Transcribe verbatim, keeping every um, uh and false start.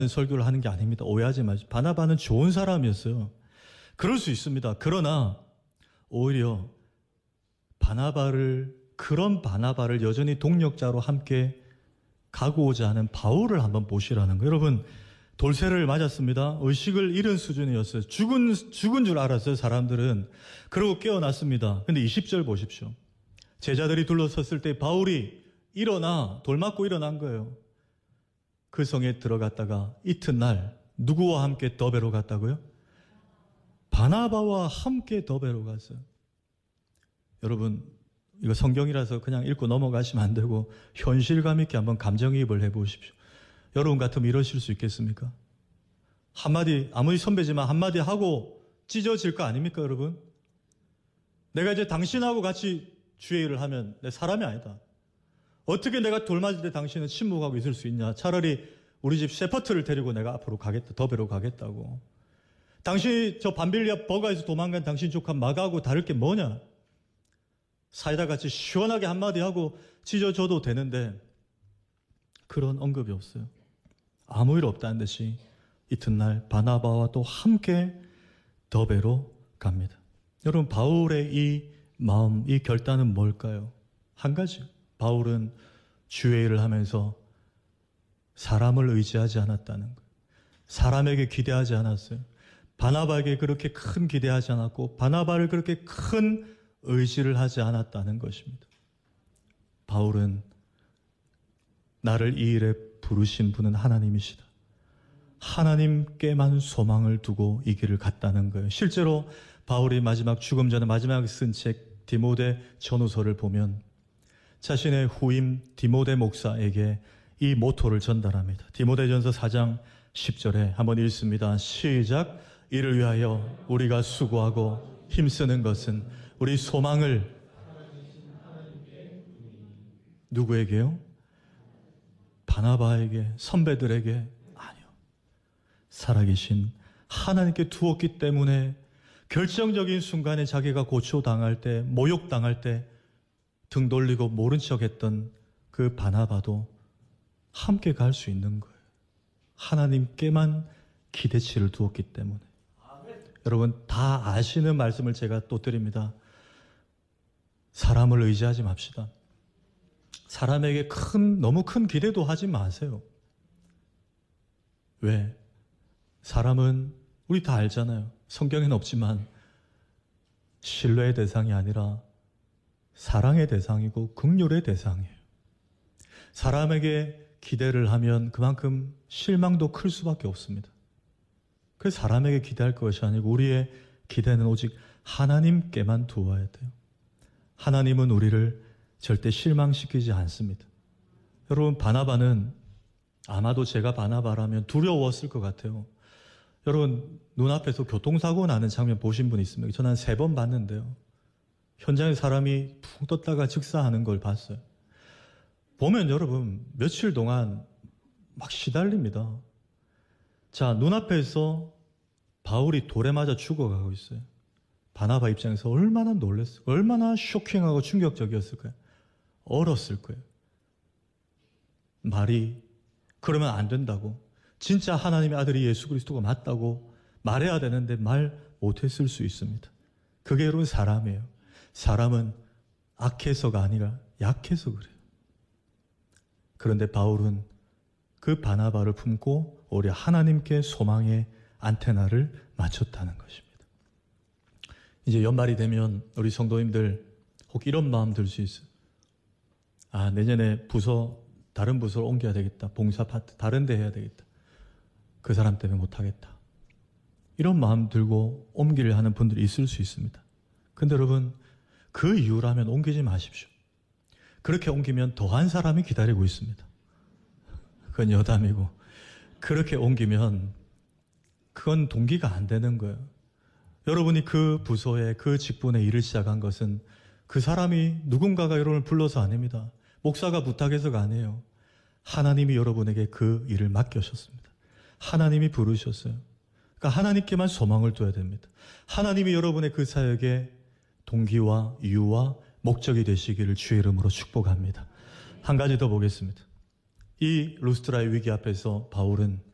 설교를 하는 게 아닙니다. 오해하지 마시고. 바나바는 좋은 사람이었어요. 그럴 수 있습니다. 그러나 오히려 바나바를 그런 바나바를 여전히 동력자로 함께 가고자 하는 바울을 한번 보시라는 거예요. 여러분, 돌쇠를 맞았습니다. 의식을 잃은 수준이었어요. 죽은, 죽은 줄 알았어요, 사람들은. 그러고 깨어났습니다. 근데 이십 절 보십시오. 제자들이 둘러섰을 때 바울이 일어나, 돌 맞고 일어난 거예요. 그 성에 들어갔다가 이튿날 누구와 함께 더베로 갔다고요? 바나바와 함께 더베로 갔어요. 여러분, 이거 성경이라서 그냥 읽고 넘어가시면 안 되고 현실감 있게 한번 감정이입을 해보십시오. 여러분 같으면 이러실 수 있겠습니까? 한마디, 아무리 선배지만 한마디 하고 찢어질 거 아닙니까, 여러분? 내가 이제 당신하고 같이 주의 일을 하면 내 사람이 아니다. 어떻게 내가 돌 맞을 때 당신은 침묵하고 있을 수 있냐? 차라리 우리 집 셰퍼트를 데리고 내가 앞으로 가겠다, 더베로 가겠다고. 당신이 저 밤빌리아 버가에서 도망간 당신 조카 마가하고 다를 게 뭐냐? 사이다 같이 시원하게 한마디 하고 찢어져도 되는데 그런 언급이 없어요. 아무 일 없다는 듯이 이튿날 바나바와 또 함께 더베로 갑니다. 여러분, 바울의 이 마음, 이 결단은 뭘까요? 한 가지. 바울은 주의 일을 하면서 사람을 의지하지 않았다는 거예요. 사람에게 기대하지 않았어요. 바나바에게 그렇게 큰 기대하지 않았고 바나바를 그렇게 큰 의지를 하지 않았다는 것입니다. 바울은 나를 이 일에 부르신 분은 하나님이시다. 하나님께만 소망을 두고 이 길을 갔다는 거예요. 실제로 바울이 마지막 죽음 전에 마지막 쓴 책 디모데 전후서를 보면 자신의 후임 디모데 목사에게 이 모토를 전달합니다. 디모데전서 사 장 십 절에 한번 읽습니다. 시작. 이를 위하여 우리가 수고하고 힘쓰는 것은 우리 소망을 누구에게요? 바나바에게, 선배들에게? 아니요. 살아계신 하나님께 두었기 때문에 결정적인 순간에 자기가 고초당할 때, 모욕당할 때 등 돌리고 모른 척했던 그 바나바도 함께 갈 수 있는 거예요. 하나님께만 기대치를 두었기 때문에. 아멘. 여러분, 다 아시는 말씀을 제가 또 드립니다. 사람을 의지하지 맙시다. 사람에게 큰, 너무 큰 기대도 하지 마세요. 왜? 사람은 우리 다 알잖아요. 성경에는 없지만 신뢰의 대상이 아니라 사랑의 대상이고 긍휼의 대상이에요. 사람에게 기대를 하면 그만큼 실망도 클 수밖에 없습니다. 그래서 사람에게 기대할 것이 아니고 우리의 기대는 오직 하나님께만 두어야 돼요. 하나님은 우리를 절대 실망시키지 않습니다. 여러분, 바나바는 아마도 제가 바나바라면 두려웠을 것 같아요. 여러분, 눈앞에서 교통사고 나는 장면 보신 분 있습니까? 저는 한 세 번 봤는데요. 현장에 사람이 푹 떴다가 즉사하는 걸 봤어요. 보면 여러분, 며칠 동안 막 시달립니다. 자, 눈앞에서 바울이 돌에 맞아 죽어가고 있어요. 바나바 입장에서 얼마나 놀랐을까요? 얼마나 쇼킹하고 충격적이었을까요? 얼었을 거예요. 말이 그러면 안 된다고, 진짜 하나님의 아들이 예수 그리스도가 맞다고 말해야 되는데 말 못했을 수 있습니다. 그게 여러분 사람이에요. 사람은 악해서가 아니라 약해서 그래요. 그런데 바울은 그 바나바를 품고 오히려 하나님께 소망의 안테나를 맞췄다는 것입니다. 이제 연말이 되면 우리 성도님들 혹 이런 마음 들 수 있어요. 아, 내년에 부서, 다른 부서로 옮겨야 되겠다. 봉사 파트 다른 데 해야 되겠다. 그 사람 때문에 못하겠다. 이런 마음 들고 옮기를 하는 분들이 있을 수 있습니다. 근데 여러분, 그 이유라면 옮기지 마십시오. 그렇게 옮기면 더한 사람이 기다리고 있습니다. 그건 여담이고, 그렇게 옮기면 그건 동기가 안 되는 거예요. 여러분이 그 부서에, 그 직분에 일을 시작한 것은 그 사람이 누군가가 여러분을 불러서 아닙니다. 목사가 부탁해서가 아니에요. 하나님이 여러분에게 그 일을 맡겨셨습니다. 하나님이 부르셨어요. 그러니까 하나님께만 소망을 둬야 됩니다. 하나님이 여러분의 그 사역에 동기와 이유와 목적이 되시기를 주의 이름으로 축복합니다. 한 가지 더 보겠습니다. 이 루스트라의 위기 앞에서 바울은